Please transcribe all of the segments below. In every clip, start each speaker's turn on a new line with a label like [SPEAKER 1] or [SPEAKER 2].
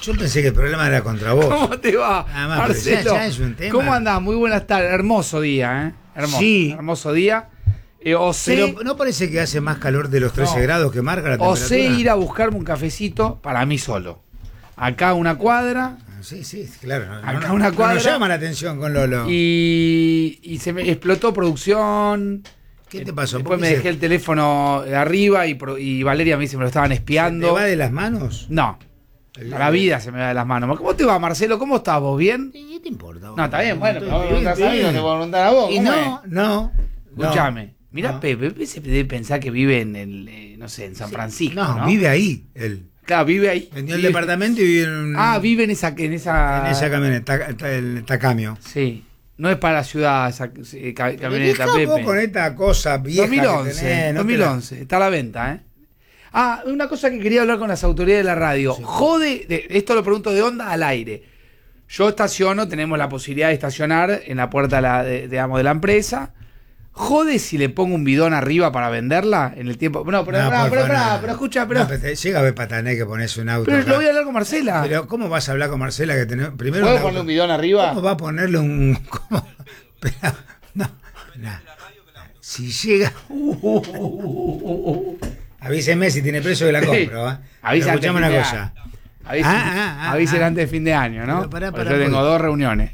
[SPEAKER 1] Yo pensé que el problema era contra vos.
[SPEAKER 2] ¿Cómo te va,
[SPEAKER 1] Además,
[SPEAKER 2] Marcelo?
[SPEAKER 1] ya es un tema.
[SPEAKER 2] ¿Cómo andás? Muy buenas tardes. Hermoso día, ¿eh? Hermoso,
[SPEAKER 1] Sí.
[SPEAKER 2] hermoso día.
[SPEAKER 1] Pero ¿no parece que hace más calor de los 13 grados que marca la temperatura?
[SPEAKER 2] Osé ir a buscarme un cafecito para mí solo. Acá una cuadra.
[SPEAKER 1] Sí, claro.
[SPEAKER 2] Acá una cuadra.
[SPEAKER 1] No llama la atención con Lolo.
[SPEAKER 2] Y se me explotó producción.
[SPEAKER 1] ¿Qué te pasó?
[SPEAKER 2] Después me dejé el teléfono arriba y Valeria me dice que me lo estaban espiando.
[SPEAKER 1] ¿Te va de las manos?
[SPEAKER 2] No. A la vida se me va de las manos. ¿Cómo te va, Marcelo? ¿Cómo estás vos? ¿Bien?
[SPEAKER 1] ¿Qué te importa?
[SPEAKER 2] No, está bien, bueno, pero
[SPEAKER 1] Bien,
[SPEAKER 2] no te
[SPEAKER 1] bien.
[SPEAKER 2] puedo preguntar a vos.
[SPEAKER 1] Y
[SPEAKER 2] ¿cómo
[SPEAKER 1] no.
[SPEAKER 2] Escuchame. Mirá,
[SPEAKER 1] No.
[SPEAKER 2] Pepe se debe pensar que vive en el, no sé, en San Francisco.
[SPEAKER 1] No, vive ahí él.
[SPEAKER 2] Claro, vive ahí.
[SPEAKER 1] Vendió el departamento y vive en
[SPEAKER 2] Vive en esa
[SPEAKER 1] en esa camioneta, el Tacamio.
[SPEAKER 2] Sí. No es para la ciudad esa camioneta,
[SPEAKER 1] Deja vos
[SPEAKER 2] Pepe.
[SPEAKER 1] con esta cosa vieja
[SPEAKER 2] 2011,
[SPEAKER 1] que tenés, no
[SPEAKER 2] 2011, está a la venta, ¿eh? Una cosa que quería hablar con las autoridades de la radio.
[SPEAKER 1] Sí.
[SPEAKER 2] Esto lo pregunto de onda al aire. Yo estaciono, tenemos la posibilidad de estacionar en la puerta de la empresa. ¿Jode si le pongo un bidón arriba para venderla en el tiempo? No, pero escucha,
[SPEAKER 1] No, pero llega a ver patané que pones un auto.
[SPEAKER 2] Pero
[SPEAKER 1] acá.
[SPEAKER 2] lo voy a hablar con Marcela.
[SPEAKER 1] Pero ¿cómo vas a hablar con Marcela que primero
[SPEAKER 2] ¿Puedo
[SPEAKER 1] un
[SPEAKER 2] ponerle
[SPEAKER 1] auto?
[SPEAKER 2] un bidón arriba?
[SPEAKER 1] ¿Cómo va a ponerle un cómo? Pero, no. Si llega avíseme si tiene precio que la compro, ¿eh?
[SPEAKER 2] Avisa antes
[SPEAKER 1] Escuchame
[SPEAKER 2] de
[SPEAKER 1] una
[SPEAKER 2] fin de
[SPEAKER 1] cosa.
[SPEAKER 2] Avisen antes de fin de año, ¿no?
[SPEAKER 1] Pero pará,
[SPEAKER 2] Porque yo tengo 2 reuniones.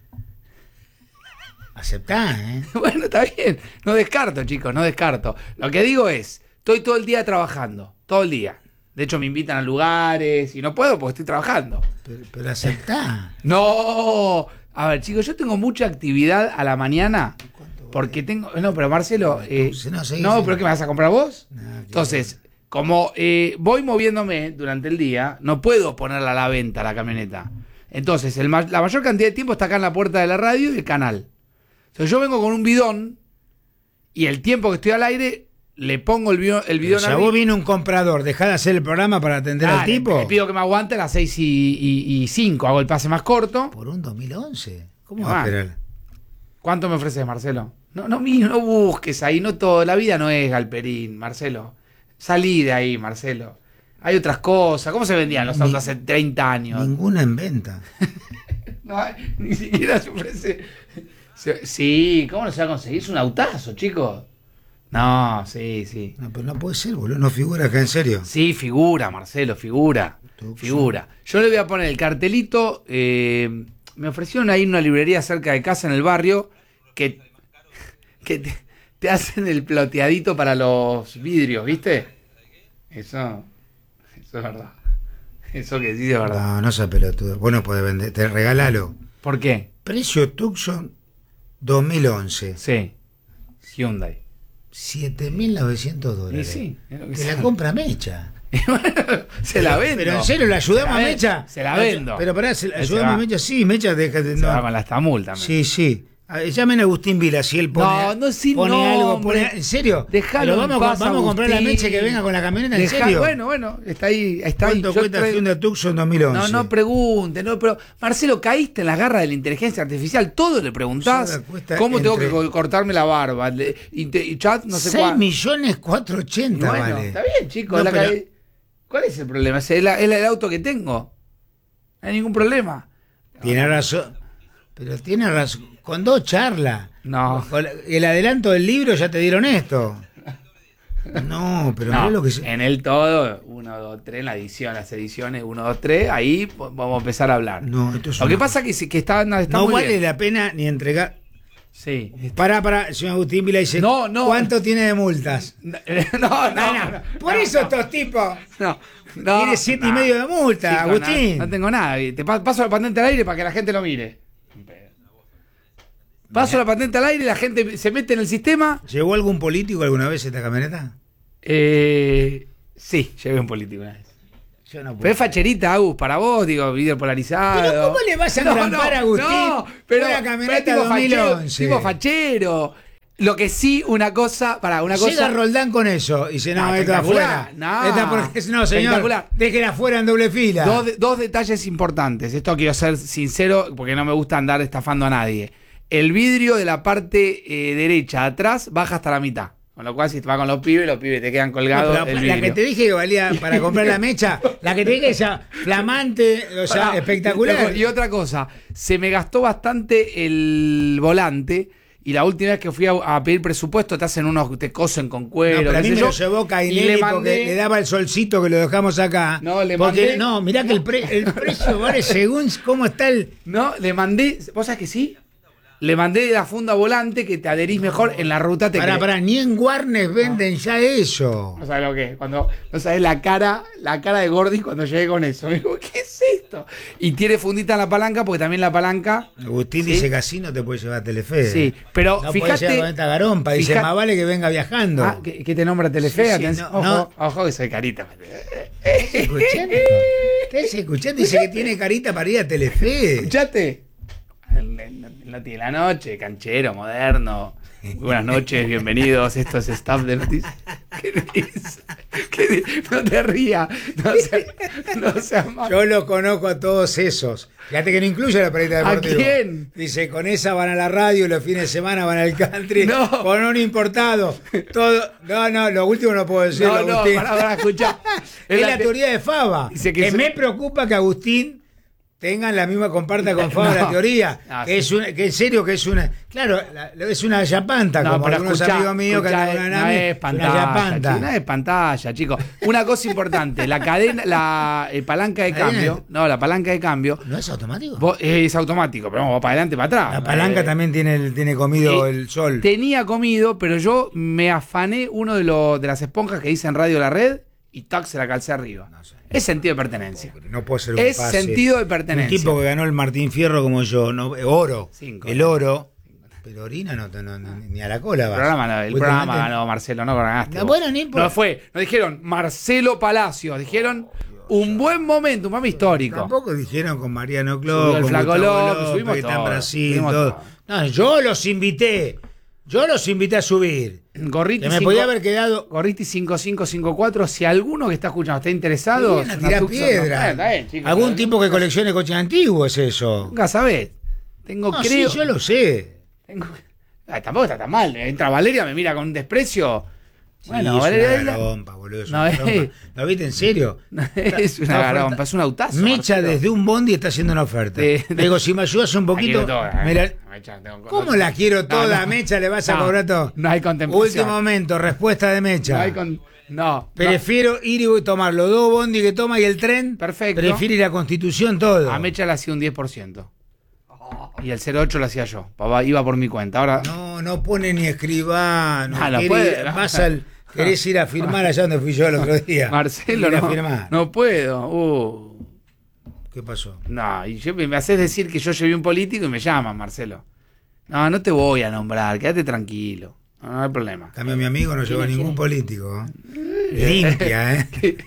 [SPEAKER 1] Aceptá, ¿eh?
[SPEAKER 2] Bueno, está bien. No descarto, chicos, no descarto. Lo que digo es, estoy todo el día trabajando. Todo el día. De hecho, me invitan a lugares y no puedo porque estoy trabajando.
[SPEAKER 1] Pero aceptá.
[SPEAKER 2] No. A ver, chicos, yo tengo mucha actividad a la mañana porque tengo... No, pero Marcelo...
[SPEAKER 1] No,
[SPEAKER 2] ¿pero qué me vas a comprar vos?
[SPEAKER 1] No,
[SPEAKER 2] Entonces, como voy moviéndome durante el día, no puedo ponerla a la venta, la camioneta. Entonces, la mayor cantidad de tiempo está acá en la puerta de la radio y del canal. Entonces, yo vengo con un bidón y el tiempo que estoy al aire le pongo el bidón
[SPEAKER 1] O sea,
[SPEAKER 2] arriba.
[SPEAKER 1] vos viene un comprador, dejá de hacer el programa para atender al tipo.
[SPEAKER 2] Le pido que me aguante a las 6:05, hago el pase más corto.
[SPEAKER 1] Por un 2011. ¿Cómo
[SPEAKER 2] Ah.
[SPEAKER 1] va a esperar?
[SPEAKER 2] ¿Cuánto me ofreces, Marcelo? No busques ahí, no todo. La vida no es Galperín, Marcelo. Salí de ahí, Marcelo. Hay otras cosas. ¿Cómo se vendían los autos hace 30 años?
[SPEAKER 1] Ninguna en venta.
[SPEAKER 2] No, ni siquiera se ofrece. Sí, ¿cómo no se va a conseguir? Es un autazo, chicos. No, sí.
[SPEAKER 1] No, pero no puede ser, boludo. No figura acá en serio.
[SPEAKER 2] Sí, figura, Marcelo, figura. Figura. Yo le voy a poner el cartelito. Me ofrecieron ahí una librería cerca de casa en el barrio que te hacen el ploteadito para los vidrios, ¿viste? Eso es verdad. Eso que sí es verdad.
[SPEAKER 1] No seas pelotudo. Vos no podés vender. Te regálalo.
[SPEAKER 2] ¿Por qué?
[SPEAKER 1] Precio Tucson 2011.
[SPEAKER 2] Sí. Hyundai.
[SPEAKER 1] $7.900.
[SPEAKER 2] Y sí, es lo que
[SPEAKER 1] Te la
[SPEAKER 2] sale.
[SPEAKER 1] compra Mecha.
[SPEAKER 2] Se la vendo.
[SPEAKER 1] Pero en serio, ¿la ayudamos a
[SPEAKER 2] Se la
[SPEAKER 1] Mecha?
[SPEAKER 2] se la vendo.
[SPEAKER 1] Pero pará,
[SPEAKER 2] Se
[SPEAKER 1] ayudamos
[SPEAKER 2] va.
[SPEAKER 1] a Mecha. Sí, Mecha deja
[SPEAKER 2] Se va con la Stamul también.
[SPEAKER 1] Sí. Llamen a Agustín Vila si él pone,
[SPEAKER 2] No, sin
[SPEAKER 1] pone algo.
[SPEAKER 2] nombre.
[SPEAKER 1] ¿En serio?
[SPEAKER 2] Dejalo
[SPEAKER 1] Pero
[SPEAKER 2] en
[SPEAKER 1] vamos
[SPEAKER 2] paz,
[SPEAKER 1] a comprar la
[SPEAKER 2] Agustín.
[SPEAKER 1] Mecha que venga con la camioneta, ¿en serio?
[SPEAKER 2] Bueno, está ahí.
[SPEAKER 1] ¿Cuánto
[SPEAKER 2] Yo
[SPEAKER 1] cuesta
[SPEAKER 2] traigo-
[SPEAKER 1] Hyundai Tucson 2011?
[SPEAKER 2] No pregunte, pero Marcelo, caíste en las garras de la inteligencia artificial, todo le preguntás.
[SPEAKER 1] Solo cuesta
[SPEAKER 2] ¿Cómo tengo
[SPEAKER 1] entre-
[SPEAKER 2] que cortarme la barba? Y chat, no sé cuál.
[SPEAKER 1] 6.480.000
[SPEAKER 2] Bueno,
[SPEAKER 1] vale.
[SPEAKER 2] está bien, chicos.
[SPEAKER 1] No, pero-
[SPEAKER 2] ¿Cuál es el problema? Es el auto que tengo. No hay ningún problema.
[SPEAKER 1] Tiene razón. Pero tiene razón. Con 2 charlas.
[SPEAKER 2] No.
[SPEAKER 1] Con el adelanto del libro ya te dieron esto. No, pero
[SPEAKER 2] No,
[SPEAKER 1] mirá lo que se...
[SPEAKER 2] en el todo, 1, 2, 3, en la edición, las ediciones, 1, 2, 3, ahí vamos a empezar a hablar.
[SPEAKER 1] No, esto es
[SPEAKER 2] Lo que
[SPEAKER 1] una-
[SPEAKER 2] pasa que está
[SPEAKER 1] no
[SPEAKER 2] muy
[SPEAKER 1] vale
[SPEAKER 2] bien.
[SPEAKER 1] la pena ni entregar...
[SPEAKER 2] Sí.
[SPEAKER 1] Pará, señor Agustín Vila dice,
[SPEAKER 2] No.
[SPEAKER 1] ¿cuánto tiene de multas?
[SPEAKER 2] No.
[SPEAKER 1] Por eso estos tipos...
[SPEAKER 2] No.
[SPEAKER 1] Tiene 7,5 de multa,
[SPEAKER 2] Chico,
[SPEAKER 1] Agustín.
[SPEAKER 2] No tengo nada. Te paso la patente al aire para que la gente lo mire. Paso la patente al aire y la gente se mete en el sistema.
[SPEAKER 1] ¿Llegó algún político alguna vez esta camioneta?
[SPEAKER 2] Sí, llevé un político una vez.
[SPEAKER 1] Yo no
[SPEAKER 2] Pero es facherita, Agus, para vos, digo, video polarizado.
[SPEAKER 1] Pero ¿cómo le vas a engrampar a Agustín
[SPEAKER 2] pero
[SPEAKER 1] una camioneta
[SPEAKER 2] tipo
[SPEAKER 1] 2011?
[SPEAKER 2] Tipo fachero. Lo que sí, una cosa.
[SPEAKER 1] Llega Roldán con eso y dice, no, esto afuera. No, señor,
[SPEAKER 2] espectacular.
[SPEAKER 1] déjela afuera en doble fila.
[SPEAKER 2] Dos detalles importantes. Esto quiero ser sincero porque no me gusta andar estafando a nadie. El vidrio de la parte derecha atrás baja hasta la mitad. Con lo cual, si te vas con los pibes te quedan colgados.
[SPEAKER 1] No, pero la que te dije que valía para comprar la mecha, la que te dije esa flamante, o sea,
[SPEAKER 2] Pará,
[SPEAKER 1] espectacular.
[SPEAKER 2] Y otra cosa, se me gastó bastante el volante. Y la última vez que fui a pedir presupuesto, te cosen con cuero.
[SPEAKER 1] No, pero a mí
[SPEAKER 2] qué sé
[SPEAKER 1] me
[SPEAKER 2] yo,
[SPEAKER 1] lo llevó
[SPEAKER 2] y
[SPEAKER 1] Cainelli porque le daba el solcito que lo dejamos acá.
[SPEAKER 2] No, le
[SPEAKER 1] porque,
[SPEAKER 2] mandé.
[SPEAKER 1] no, mirá que el precio vale según cómo está el.
[SPEAKER 2] No, le mandé. ¿Vos sabés que sí? Le mandé la funda volante que te adherís mejor en la ruta.
[SPEAKER 1] Pará, ni en Warnes venden ya eso.
[SPEAKER 2] No sabés lo que es. Cuando no sabés la cara de Gordy cuando llegué con eso. Me digo, ¿qué es esto? Y tiene fundita en la palanca, porque también la palanca.
[SPEAKER 1] Agustín dice que así no te puede llevar a Telefe.
[SPEAKER 2] Sí, pero
[SPEAKER 1] no
[SPEAKER 2] fíjate.
[SPEAKER 1] Podés llevar con esta garompa, dice, más vale que venga viajando.
[SPEAKER 2] Ah, ¿qué te nombra Telefe?
[SPEAKER 1] Sí,
[SPEAKER 2] Ojo que soy carita.
[SPEAKER 1] ¿Estás escuchando? ¿Estás escuchando? Dice que tiene carita para ir a Telefe.
[SPEAKER 2] ¿Escuchaste? Noti de la noche, canchero, moderno. Muy buenas noches, bienvenidos. Esto es Staff de Noticias. ¿Qué dices? No te rías. No seas malo.
[SPEAKER 1] Yo los conozco a todos esos. Fíjate que no incluye la perita deportiva.
[SPEAKER 2] ¿A quién?
[SPEAKER 1] Dice, con esa van a la radio, los fines de semana van al country.
[SPEAKER 2] No.
[SPEAKER 1] Con un importado. Todo. No, lo último no puedo decirlo, Agustín.
[SPEAKER 2] Para escuchar.
[SPEAKER 1] Es la teoría de Fava.
[SPEAKER 2] Dice
[SPEAKER 1] que me preocupa que Agustín tengan la misma comparta con Fava la teoría. Que
[SPEAKER 2] sí.
[SPEAKER 1] en serio que es una. Claro, es una yapanta, como algunos amigos míos que andan
[SPEAKER 2] no es pantalla, no es pantalla, chicos. Una cosa importante, la cadena, la palanca de cambio. No, la palanca de cambio.
[SPEAKER 1] ¿No es automático?
[SPEAKER 2] Es automático, pero vamos para adelante, para atrás.
[SPEAKER 1] La palanca también tiene comido el sol.
[SPEAKER 2] Tenía comido, pero yo me afané uno de las esponjas que dice en Radio La Red y tac, se la calcé arriba. No sé. Es sentido de pertenencia.
[SPEAKER 1] No puede ser un
[SPEAKER 2] Es
[SPEAKER 1] pase.
[SPEAKER 2] sentido de pertenencia.
[SPEAKER 1] Un tipo que ganó el Martín Fierro como yo, oro.
[SPEAKER 2] 5.
[SPEAKER 1] El oro. Pero orina ni a la cola va.
[SPEAKER 2] El programa ganó Marcelo, no ganaste.
[SPEAKER 1] No, bueno, ni
[SPEAKER 2] no fue, no dijeron Marcelo Palacio, dijeron un buen momento, un momento histórico.
[SPEAKER 1] Tampoco dijeron con Mariano Clos,
[SPEAKER 2] el
[SPEAKER 1] con
[SPEAKER 2] Flaco
[SPEAKER 1] Gustavo
[SPEAKER 2] López, subimos
[SPEAKER 1] que está en
[SPEAKER 2] todo,
[SPEAKER 1] Brasil, todo. No, yo los invité a subir.
[SPEAKER 2] Gorriti
[SPEAKER 1] que me podía haber quedado.
[SPEAKER 2] Gorriti 5554. Si alguno que está escuchando está interesado,
[SPEAKER 1] a tirar piedra.
[SPEAKER 2] Está bien, chicos,
[SPEAKER 1] Algún tipo que coleccione coches antiguos es eso.
[SPEAKER 2] Nunca sabés. Creo.
[SPEAKER 1] Sí, yo lo sé.
[SPEAKER 2] Tampoco está tan mal. Entra Valeria, me mira con un desprecio.
[SPEAKER 1] Sí,
[SPEAKER 2] bueno,
[SPEAKER 1] es
[SPEAKER 2] Valeria.
[SPEAKER 1] una garompa, boludo.
[SPEAKER 2] No,
[SPEAKER 1] ¿Lo viste en serio?
[SPEAKER 2] No es una garompa, es un autazo.
[SPEAKER 1] Mecha
[SPEAKER 2] Marcelo.
[SPEAKER 1] desde un bondi está haciendo una oferta. Le digo, si me ayudas un poquito. Mira, ¿cómo la quiero toda? Mecha, le vas a cobrar todo.
[SPEAKER 2] No hay contemplación.
[SPEAKER 1] Último momento, respuesta de Mecha.
[SPEAKER 2] No.
[SPEAKER 1] Prefiero ir y tomar los 2 bondi que toma y el tren.
[SPEAKER 2] Perfecto.
[SPEAKER 1] Prefiero ir a Constitución todo.
[SPEAKER 2] A Mecha le hacía un 10%. Y el 0,8 lo hacía yo. Papá, iba por mi cuenta. Ahora.
[SPEAKER 1] No pone ni escribano. Querés ir a firmar allá donde fui yo el otro día.
[SPEAKER 2] Marcelo, no puedo.
[SPEAKER 1] ¿Qué pasó?
[SPEAKER 2] No, y me haces decir que yo llevé un político y me llaman, Marcelo. No te voy a nombrar, quédate tranquilo. No hay problema.
[SPEAKER 1] También mi amigo no llevó a ningún político. Limpia,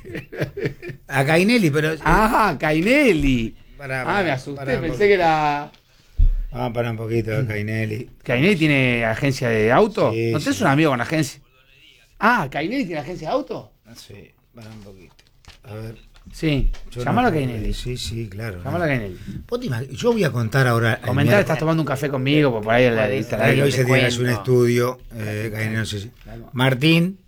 [SPEAKER 1] A Cainelli, pero.
[SPEAKER 2] Cainelli. Me asusté, pensé que era.
[SPEAKER 1] Vamos a parar un poquito, Cainelli.
[SPEAKER 2] ¿Cainelli tiene agencia de auto?
[SPEAKER 1] Sí,
[SPEAKER 2] ¿No tenés un amigo con agencia? ¿Cainelli tiene agencia de auto?
[SPEAKER 1] Sí, para un poquito. A ver.
[SPEAKER 2] Sí, llámalo a Cainelli.
[SPEAKER 1] Sí, claro.
[SPEAKER 2] Llámalo a Cainelli.
[SPEAKER 1] Yo voy a contar ahora.
[SPEAKER 2] Comentar, estás tomando un café conmigo, por ahí la lista.
[SPEAKER 1] Hoy se tiene que hacer un estudio. Cainelli, no sé si. Martín.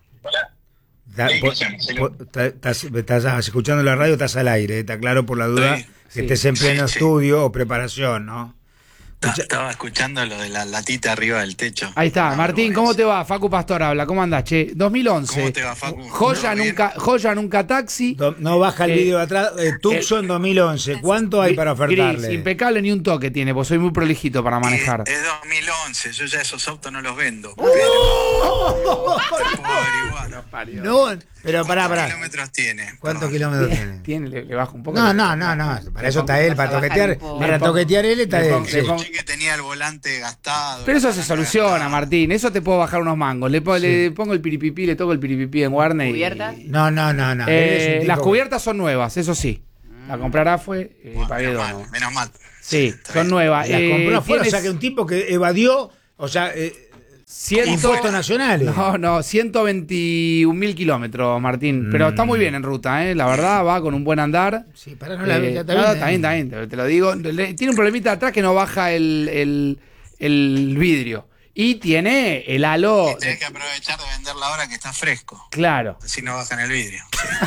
[SPEAKER 1] Estás escuchando la radio, estás al aire, está claro por la duda que estés en pleno estudio o preparación, ¿no?
[SPEAKER 3] Estaba escuchando lo de la latita arriba del techo.
[SPEAKER 2] Ahí está, Martín, ¿cómo te va? Facu Pastor habla, ¿cómo andás, che? 2011.
[SPEAKER 3] ¿Cómo te va, Facu?
[SPEAKER 2] Joya nunca taxi.
[SPEAKER 1] No baja el vídeo de atrás. Tucson 2011. ¿Cuánto hay para ofertarle?
[SPEAKER 2] Gris, impecable, ni un toque tiene, pues soy muy prolijito para manejar.
[SPEAKER 3] Es 2011, yo ya esos autos no los vendo.
[SPEAKER 1] No, pero pará.
[SPEAKER 3] ¿Cuántos kilómetros tiene?
[SPEAKER 1] ¿Cuántos kilómetros tiene?
[SPEAKER 2] Le bajo un poco.
[SPEAKER 1] No. Para eso está él, para toquetear. Para toquetear él está él.
[SPEAKER 3] Escuché que tenía el volante gastado.
[SPEAKER 2] Pero eso se soluciona, Martín. Eso te puedo bajar unos mangos. Le pongo el piripipí, le toco el piripipí en Warner.
[SPEAKER 4] ¿Cubiertas?
[SPEAKER 1] No.
[SPEAKER 2] Las cubiertas son nuevas, eso sí. La comprará fue pagué dono.
[SPEAKER 3] Menos mal.
[SPEAKER 2] Sí, son nuevas.
[SPEAKER 1] La compró afuera, o sea que un tipo que evadió, o sea, impuestos nacionales.
[SPEAKER 2] No, 121.000 kilómetros, Martín. Pero está muy bien en ruta, la verdad, va con un buen andar.
[SPEAKER 1] Sí, para no la vida,
[SPEAKER 2] está bien, te lo digo. Tiene un problemita atrás que no baja el vidrio. Y tiene el halo.
[SPEAKER 3] Y tenés que aprovechar de venderla ahora que está fresco.
[SPEAKER 2] Claro.
[SPEAKER 3] Así no bajan el vidrio.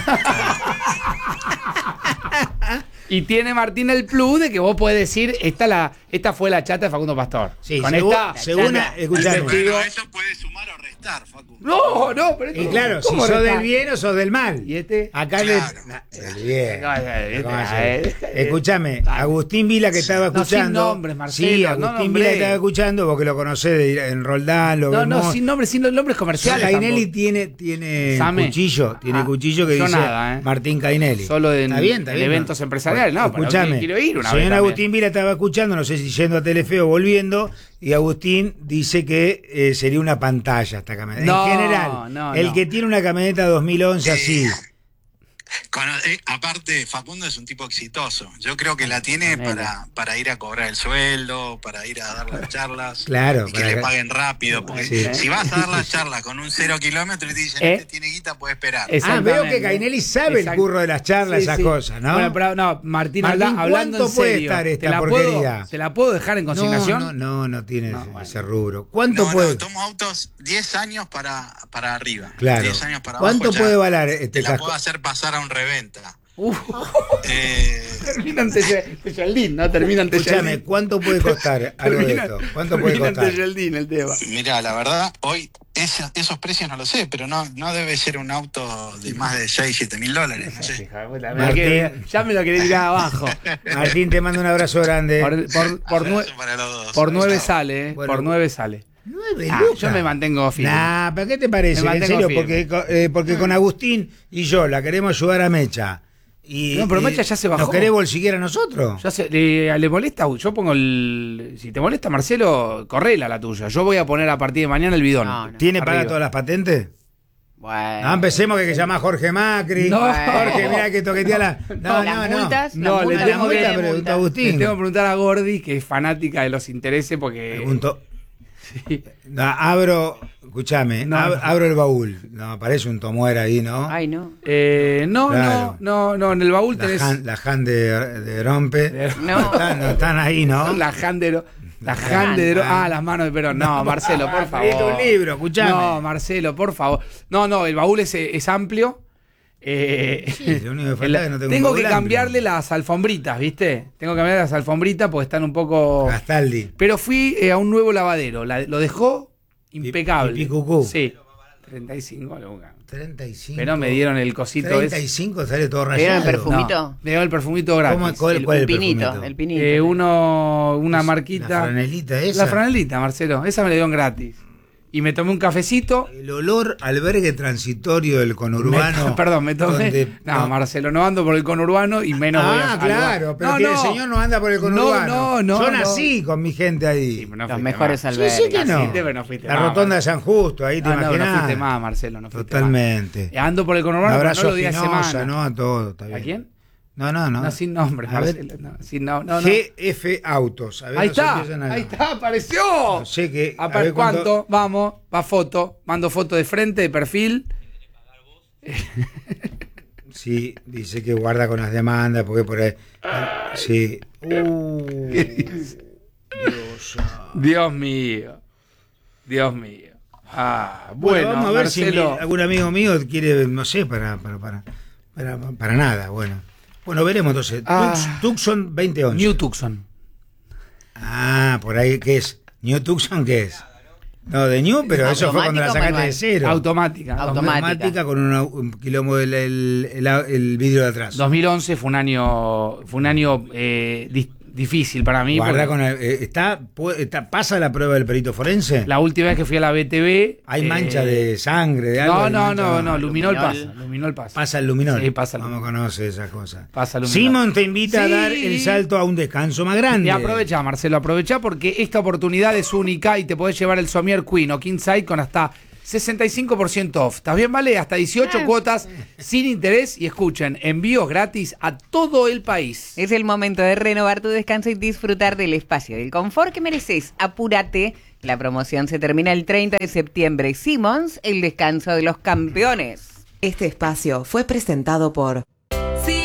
[SPEAKER 2] Y tiene Martín el plus de que vos podés decir, esta fue la chata de Facundo Pastor.
[SPEAKER 1] Sí,
[SPEAKER 2] con
[SPEAKER 1] según
[SPEAKER 2] esta.
[SPEAKER 1] escuchame.
[SPEAKER 3] Bueno, eso puede sumar o restar, Facu.
[SPEAKER 2] No, pero esto,
[SPEAKER 1] Y claro, si
[SPEAKER 2] ¿cómo
[SPEAKER 1] sos
[SPEAKER 2] resta?
[SPEAKER 1] del bien o sos del mal.
[SPEAKER 2] ¿Y este?
[SPEAKER 1] Acá
[SPEAKER 3] Claro.
[SPEAKER 1] el bien. ¿Cómo haces?
[SPEAKER 2] Este,
[SPEAKER 1] Escuchame, Agustín Vila que estaba
[SPEAKER 2] No, sin
[SPEAKER 1] escuchando.
[SPEAKER 2] nombres, Marcelo,
[SPEAKER 1] sí,
[SPEAKER 2] no
[SPEAKER 1] Agustín
[SPEAKER 2] nombré.
[SPEAKER 1] Vila que estaba escuchando, vos que lo conocés en Roldán, lo
[SPEAKER 2] No,
[SPEAKER 1] vemos.
[SPEAKER 2] sin nombres comerciales.
[SPEAKER 1] Cainelli
[SPEAKER 2] tampoco.
[SPEAKER 1] tiene
[SPEAKER 2] Same.
[SPEAKER 1] cuchillo,
[SPEAKER 2] Yo
[SPEAKER 1] que dice
[SPEAKER 2] nada,
[SPEAKER 1] Martín Cainelli.
[SPEAKER 2] Solo en,
[SPEAKER 1] Está bien,
[SPEAKER 2] en eventos empresariales. No, pero
[SPEAKER 1] escuchame.
[SPEAKER 2] quiero ir una
[SPEAKER 1] Señor
[SPEAKER 2] vez
[SPEAKER 1] Agustín
[SPEAKER 2] también.
[SPEAKER 1] Vila estaba escuchando, no sé si yendo a Telefe o volviendo, y Agustín dice que sería una pantalla esta camioneta.
[SPEAKER 2] No,
[SPEAKER 1] en general,
[SPEAKER 2] no,
[SPEAKER 1] el
[SPEAKER 2] no.
[SPEAKER 1] que tiene una camioneta 2011 así.
[SPEAKER 3] Aparte, Facundo es un tipo exitoso. Yo creo que la tiene para ir a cobrar el sueldo, para ir a dar las charlas.
[SPEAKER 1] Claro,
[SPEAKER 3] y que
[SPEAKER 1] para
[SPEAKER 3] le
[SPEAKER 1] que-
[SPEAKER 3] paguen rápido. Porque
[SPEAKER 1] Sí.
[SPEAKER 3] si vas a dar las charlas con un 0 kilómetro y te dicen, este tiene guita, puede esperar.
[SPEAKER 1] Veo que Cainelli sabe el curro de las charlas,
[SPEAKER 2] Sí,
[SPEAKER 1] esas
[SPEAKER 2] sí.
[SPEAKER 1] cosas, ¿no?
[SPEAKER 2] Bueno, pero no, Martín,
[SPEAKER 1] Martín,
[SPEAKER 2] hablando en
[SPEAKER 1] ¿cuánto puede
[SPEAKER 2] serio,
[SPEAKER 1] estar esta
[SPEAKER 2] ¿te la
[SPEAKER 1] porquería?
[SPEAKER 2] ¿Te la puedo dejar en consignación?
[SPEAKER 1] No tiene
[SPEAKER 2] No, bueno.
[SPEAKER 1] ese rubro. ¿Cuánto
[SPEAKER 3] No,
[SPEAKER 1] puede?
[SPEAKER 3] tomo autos 10 años para arriba.
[SPEAKER 1] Claro.
[SPEAKER 3] 10 años para
[SPEAKER 1] ¿Cuánto
[SPEAKER 3] abajo.
[SPEAKER 1] puede
[SPEAKER 3] ya
[SPEAKER 1] valer
[SPEAKER 3] te
[SPEAKER 1] este
[SPEAKER 3] la
[SPEAKER 1] casco?
[SPEAKER 3] puedo hacer pasar a un reventa.
[SPEAKER 2] Termina ante Yeldín, ¿no? Termina ante
[SPEAKER 1] Escúchame,
[SPEAKER 2] Yeldín.
[SPEAKER 1] ¿cuánto puede costar algo de
[SPEAKER 2] Termina-
[SPEAKER 1] esto? ¿Cuánto puede
[SPEAKER 2] termina ante
[SPEAKER 1] costar?
[SPEAKER 2] Yeldín el tema.
[SPEAKER 3] Mira, la verdad, hoy esos precios no lo sé, pero no debe ser un auto de más de 6, 7 mil dólares. No sé.
[SPEAKER 2] Hija de puta,
[SPEAKER 1] Martín.
[SPEAKER 2] ya me lo quería tirar abajo.
[SPEAKER 1] Martín, te mando un abrazo grande.
[SPEAKER 2] Por
[SPEAKER 3] Abrazo para los dos.
[SPEAKER 2] por 9
[SPEAKER 3] Chao.
[SPEAKER 2] sale,
[SPEAKER 1] Bueno.
[SPEAKER 2] por 9 sale.
[SPEAKER 1] 9
[SPEAKER 2] Ah,
[SPEAKER 1] lucas.
[SPEAKER 2] yo me mantengo firme.
[SPEAKER 1] Nah, ¿pero qué te parece?
[SPEAKER 2] Me
[SPEAKER 1] En
[SPEAKER 2] mantengo
[SPEAKER 1] serio,
[SPEAKER 2] firme.
[SPEAKER 1] porque con Agustín y yo la queremos ayudar a Mecha. Y,
[SPEAKER 2] No, pero Mecha ya se bajó.
[SPEAKER 1] ¿Nos querés bolsiguiera a nosotros?
[SPEAKER 2] Ya le molesta, yo pongo el. Si te molesta, Marcelo, correla la tuya. Yo voy a poner a partir de mañana el bidón.
[SPEAKER 4] No, no.
[SPEAKER 1] ¿Tiene
[SPEAKER 2] Arriba.
[SPEAKER 1] para todas las patentes?
[SPEAKER 4] Bueno.
[SPEAKER 1] No, empecemos que llama Jorge Macri.
[SPEAKER 2] No.
[SPEAKER 1] Jorge, mira que toquetea la. No,
[SPEAKER 4] Las multas,
[SPEAKER 2] No,
[SPEAKER 4] las
[SPEAKER 2] le
[SPEAKER 4] multas,
[SPEAKER 2] tengo
[SPEAKER 4] no
[SPEAKER 2] que-
[SPEAKER 4] tiene
[SPEAKER 1] pregunta
[SPEAKER 4] multas.
[SPEAKER 1] a Agustín.
[SPEAKER 2] Le tengo que preguntar a Gordi, que es fanática de los intereses, porque.
[SPEAKER 1] Pregunto.
[SPEAKER 2] Sí.
[SPEAKER 1] No, escúchame,
[SPEAKER 2] No, no.
[SPEAKER 1] abro el baúl. No, aparece un tomuera ahí, ¿no?
[SPEAKER 4] Ay, no.
[SPEAKER 2] No,
[SPEAKER 1] Claro.
[SPEAKER 2] no, en el baúl
[SPEAKER 1] La
[SPEAKER 2] tenés.
[SPEAKER 1] Han de Rompe.
[SPEAKER 4] No.
[SPEAKER 1] No están ahí, ¿no?
[SPEAKER 2] La Jandero. La Jandero. Ah, las manos de Perón. No, Marcelo, por
[SPEAKER 1] Pedite
[SPEAKER 2] favor.
[SPEAKER 1] un libro, escuchame.
[SPEAKER 2] No, Marcelo, por favor. No, el baúl es amplio.
[SPEAKER 1] Lo único que falta es que no tengo un
[SPEAKER 2] tengo
[SPEAKER 1] baúl
[SPEAKER 2] que
[SPEAKER 1] amplio.
[SPEAKER 2] cambiarle las alfombritas, ¿viste? Tengo que cambiar las alfombritas porque están un poco.
[SPEAKER 1] Gastaldi.
[SPEAKER 2] Pero fui a un nuevo lavadero. Lo dejó impecable.
[SPEAKER 1] y picucú.
[SPEAKER 2] Sí. 35 lucas.
[SPEAKER 1] 35.
[SPEAKER 2] Pero me dieron el cosito ese.
[SPEAKER 1] 35 sale todo
[SPEAKER 4] ¿Me dieron
[SPEAKER 1] rayado.
[SPEAKER 4] el perfumito?
[SPEAKER 2] No, me dieron el perfumito gratis.
[SPEAKER 1] ¿Cómo- cuál es
[SPEAKER 4] El
[SPEAKER 1] el
[SPEAKER 4] pinito,
[SPEAKER 1] perfumito?
[SPEAKER 4] el pinito.
[SPEAKER 2] Una marquita.
[SPEAKER 1] La franelita esa.
[SPEAKER 2] La franelita, Marcelo. Esa me la dieron gratis. Y me tomé un cafecito.
[SPEAKER 1] El olor albergue transitorio del conurbano.
[SPEAKER 2] Perdón, me tomé.
[SPEAKER 1] donde-
[SPEAKER 2] no, Marcelo, no ando por el conurbano y menos voy a.
[SPEAKER 1] claro, pero
[SPEAKER 2] No,
[SPEAKER 1] que
[SPEAKER 2] no.
[SPEAKER 1] el señor no anda por el conurbano.
[SPEAKER 2] No,
[SPEAKER 1] Yo
[SPEAKER 2] no.
[SPEAKER 1] nací con mi gente ahí.
[SPEAKER 2] Sí, pero no
[SPEAKER 4] Los
[SPEAKER 2] fuiste
[SPEAKER 4] mejores
[SPEAKER 2] más.
[SPEAKER 1] Sí, sí que no.
[SPEAKER 2] Sí, pero no fuiste
[SPEAKER 1] La
[SPEAKER 2] más,
[SPEAKER 1] rotonda de San Justo, ahí te
[SPEAKER 2] No, no
[SPEAKER 1] imaginas.
[SPEAKER 2] fuiste más, Marcelo, no fuiste
[SPEAKER 1] Totalmente.
[SPEAKER 2] más. Ando por el
[SPEAKER 1] Un
[SPEAKER 2] conurbano, pero no
[SPEAKER 1] abrazo
[SPEAKER 2] lo di
[SPEAKER 1] a
[SPEAKER 2] a
[SPEAKER 1] Espinosa,
[SPEAKER 2] semana.
[SPEAKER 1] ¿no? A todo, está bien.
[SPEAKER 2] ¿A quién?
[SPEAKER 1] No.
[SPEAKER 2] No, sin nombre,
[SPEAKER 1] A ver.
[SPEAKER 2] Marcelo. No, sin no.
[SPEAKER 1] GF Autos. A ver,
[SPEAKER 2] Ahí
[SPEAKER 1] no se
[SPEAKER 2] está,
[SPEAKER 1] empiezan a-
[SPEAKER 2] ahí está, apareció.
[SPEAKER 1] No sé qué.
[SPEAKER 2] A ver cuánto, vamos, va foto, mando foto de frente, de perfil.
[SPEAKER 1] Sí, dice que guarda con las demandas, porque por ahí. Sí. Dios.
[SPEAKER 2] Dios mío. Ah, bueno,
[SPEAKER 1] vamos a ver si
[SPEAKER 2] Marcelo.
[SPEAKER 1] algún amigo mío quiere, no sé, para nada. Bueno, veremos entonces. Tucson 2011.
[SPEAKER 2] New Tucson.
[SPEAKER 1] Ah, por ahí, ¿qué es? ¿New Tucson qué es? No, de New, pero eso fue cuando la
[SPEAKER 4] ¿Automático o
[SPEAKER 1] sacaste de
[SPEAKER 4] manual?
[SPEAKER 1] cero.
[SPEAKER 2] Automática.
[SPEAKER 4] Automática.
[SPEAKER 1] Con un quilombo el vidrio de atrás.
[SPEAKER 2] 2011 fue un año difícil para mí.
[SPEAKER 1] Guarda
[SPEAKER 2] porque
[SPEAKER 1] con pasa la prueba del perito forense.
[SPEAKER 2] la última vez que fui a la BTV.
[SPEAKER 1] Hay mancha de sangre, de algo.
[SPEAKER 2] No, Luminol
[SPEAKER 4] Luminol.
[SPEAKER 2] pasa.
[SPEAKER 1] Pasa el luminol.
[SPEAKER 2] Sí, pasa el
[SPEAKER 1] Vamos a
[SPEAKER 2] luminol.
[SPEAKER 1] conocer esas cosas.
[SPEAKER 2] Pasa el luminol.
[SPEAKER 1] Simón te invita
[SPEAKER 2] Sí.
[SPEAKER 1] a dar el salto a un descanso más grande.
[SPEAKER 2] Y aprovecha, Marcelo, aprovecha porque esta oportunidad es única y te podés llevar el Somier Queen o King Side con hasta 65% off. ¿Estás bien, vale? Hasta 18 cuotas sin interés y escuchen, envíos gratis a todo el país.
[SPEAKER 4] Es el momento de renovar tu descanso y disfrutar del espacio, del confort que mereces. Apúrate, la promoción se termina el 30 de septiembre. Simmons, el descanso de los campeones.
[SPEAKER 5] Este espacio fue presentado por